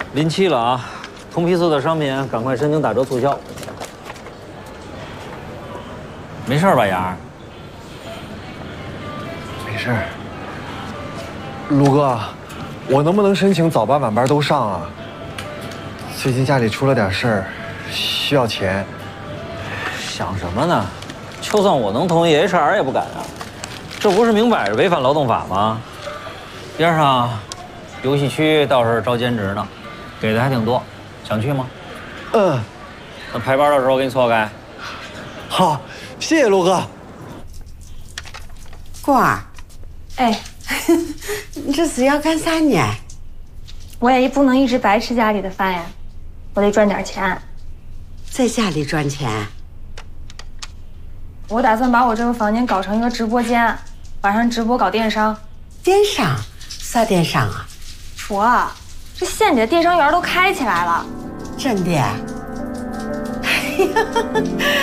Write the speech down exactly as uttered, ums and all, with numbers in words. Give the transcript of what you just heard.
临期了啊，同批次的商品赶快申请打折促销。没事吧，杨儿？ 没事。卢哥，我能不能申请早班晚班都上啊？最近家里出了点事儿，需要钱。 想什么呢？就算我能同意 ，H R 也不敢啊。这不是明摆着违反劳动法吗？边上游戏区倒是招兼职呢，给的还挺多，想去吗？ 嗯， 那排班的时候给你错开。 好，谢谢卢哥。 过儿， 哎， 你这是要干啥呢？ 我也不能一直白吃家里的饭呀，我得赚点钱。 在家里赚钱？ 我打算把我这个房间搞成一个直播间，晚上直播搞电商。 电商？啥电商啊？ 佛，这县里的电商园都开起来了。 真的？哎呀，